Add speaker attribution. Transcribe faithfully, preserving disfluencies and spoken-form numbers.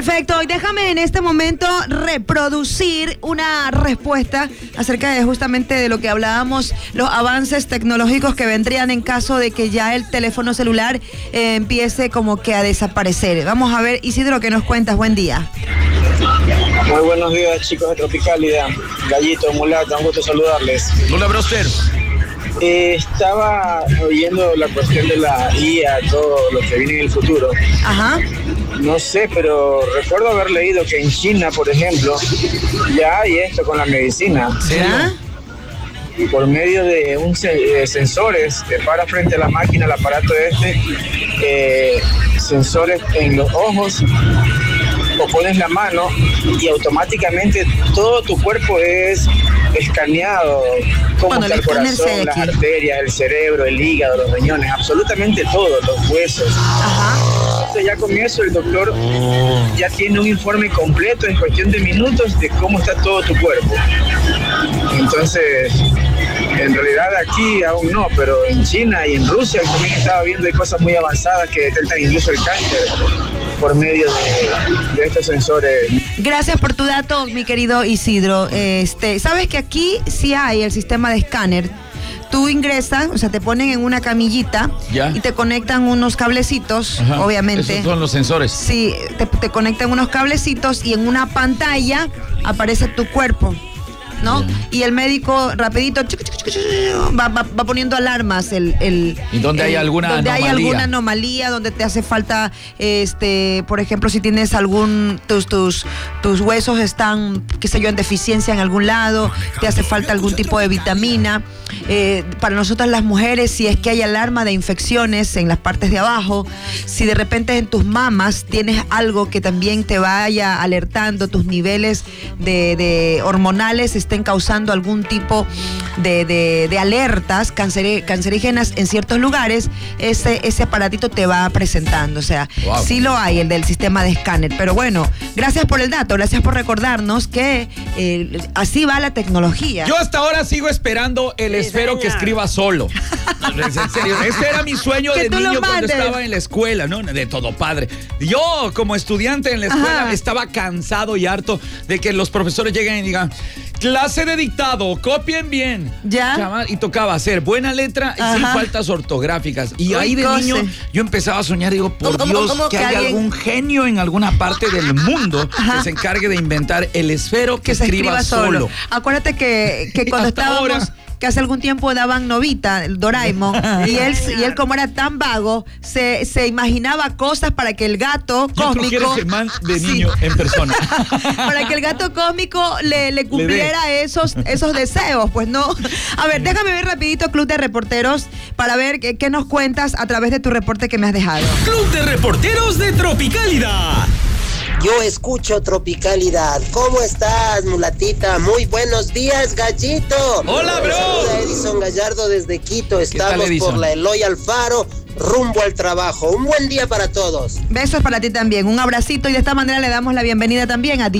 Speaker 1: Perfecto, y déjame en este momento reproducir una respuesta acerca de justamente de lo que hablábamos, los avances tecnológicos que vendrían en caso de que ya el teléfono celular eh, empiece como que a desaparecer. Vamos a ver, Isidro, ¿qué nos cuentas? Buen día.
Speaker 2: Muy buenos días, chicos de Tropicálida. Gallito, Mulata, un gusto saludarles.
Speaker 3: Hola, broster.
Speaker 2: Eh, estaba oyendo la cuestión de la I A, todo lo que viene en el futuro.
Speaker 1: Ajá.
Speaker 2: No sé, pero recuerdo haber leído que en China, por ejemplo, ya hay esto con la medicina.
Speaker 1: ¿Ya?
Speaker 2: Por medio de un de sensores, te paras frente a la máquina, el aparato este, eh, sensores en los ojos, o pones la mano y automáticamente todo tu cuerpo es escaneado, cómo
Speaker 1: Bueno,
Speaker 2: está el corazón, las arterias, el cerebro, el hígado, los riñones, absolutamente todo, los huesos.
Speaker 1: Ajá.
Speaker 2: Entonces ya con eso el doctor ya tiene un informe completo en cuestión de minutos de cómo está todo tu cuerpo. Entonces, en realidad aquí aún no, pero en China y en Rusia también estaba viendo hay cosas muy avanzadas que detectan incluso el cáncer por medio de, de estos sensores.
Speaker 1: Gracias por tu dato, mi querido Isidro. Este, sabes que aquí sí hay el sistema de escáner. Tú ingresas, o sea, te ponen en una camillita
Speaker 3: ¿Ya?
Speaker 1: y te conectan unos cablecitos,
Speaker 3: Ajá,
Speaker 1: obviamente.
Speaker 3: Esos son los sensores.
Speaker 1: Sí, te, te conectan unos cablecitos y en una pantalla aparece tu cuerpo, ¿no?
Speaker 3: Ya.
Speaker 1: Y el médico rapidito chuc, chuc, chuc, chuc, va, va, va poniendo alarmas. El, el,
Speaker 3: ¿Y dónde
Speaker 1: el,
Speaker 3: hay alguna
Speaker 1: donde
Speaker 3: anomalía?
Speaker 1: hay alguna anomalía, donde te hace falta, este, por ejemplo, si tienes algún, tus, tus, tus huesos están, qué sé yo, en deficiencia en algún lado, te hace falta algún tipo de vitamina. Eh, para nosotras las mujeres, si es que hay alarma de infecciones en las partes de abajo, si de repente en tus mamas tienes algo que también te vaya alertando, tus niveles de, de hormonales estén causando algún tipo de, de, de alertas canceri- cancerígenas en ciertos lugares, ese, ese aparatito te va presentando. O sea,
Speaker 3: Wow.
Speaker 1: sí lo hay, el del sistema de escáner. Pero bueno, gracias por el dato, gracias por recordarnos que eh, así va la tecnología.
Speaker 3: Yo hasta ahora sigo esperando el esfero que escriba solo. En serio, ese era mi sueño
Speaker 1: Que
Speaker 3: de
Speaker 1: tú lo
Speaker 3: niño cuando
Speaker 1: mandes.
Speaker 3: estaba en la escuela, ¿no? De todo padre. Yo, como estudiante en la escuela,
Speaker 1: Ajá.
Speaker 3: estaba cansado y harto de que los profesores lleguen y digan, clase de dictado, copien bien.
Speaker 1: ¿Ya?
Speaker 3: Chaval, y tocaba hacer buena letra y sin
Speaker 1: Ajá.
Speaker 3: faltas ortográficas. Y
Speaker 1: Uy,
Speaker 3: ahí de
Speaker 1: cose.
Speaker 3: niño yo empezaba a soñar, digo, por
Speaker 1: ¿Cómo,
Speaker 3: Dios,
Speaker 1: cómo
Speaker 3: que
Speaker 1: que
Speaker 3: haya
Speaker 1: alguien-
Speaker 3: algún genio en alguna parte del mundo
Speaker 1: Ajá.
Speaker 3: que se encargue de inventar el esfero que,
Speaker 1: que se
Speaker 3: escriba,
Speaker 1: escriba solo.
Speaker 3: solo.
Speaker 1: Acuérdate que, que cuando
Speaker 3: Hasta
Speaker 1: estábamos,
Speaker 3: ahora.
Speaker 1: que hace algún tiempo daban Novita, el Doraemon, y él, y él como era tan vago, se, se imaginaba cosas para que el gato
Speaker 3: Yo creo que
Speaker 1: cósmico...
Speaker 3: eres Germán de
Speaker 1: Sí.
Speaker 3: niño en persona.
Speaker 1: Para que el gato cósmico le, le cumpliera esos, esos deseos, pues no. A ver, déjame ver rapidito Club de Reporteros para ver qué, qué nos cuentas a través de tu reporte que me has dejado.
Speaker 4: Club de Reporteros de Tropicálida.
Speaker 5: Yo escucho Tropicalidad. ¿Cómo estás, mulatita? Muy buenos días, gallito.
Speaker 3: Hola, bro.
Speaker 5: Te saluda Edison Gallardo desde Quito.
Speaker 3: tal,
Speaker 5: Estamos
Speaker 3: Edison?
Speaker 5: por la Eloy Alfaro, rumbo al trabajo. Un buen día para todos.
Speaker 1: Besos para ti también, un abracito y de esta manera le damos la bienvenida también a D